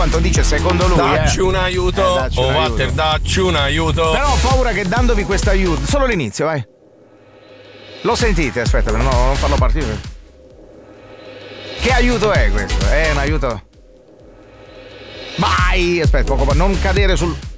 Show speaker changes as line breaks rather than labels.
quanto dice secondo lui.
Dacci un aiuto.
Dacci un
Walter,
aiuto.
dacci un aiuto.
Però ho paura che dandovi questo aiuto. Solo l'inizio, vai. Lo sentite? Aspetta, no, non farlo partire. Che aiuto è questo? È un aiuto. Vai! Aspetta, poco non cadere sul.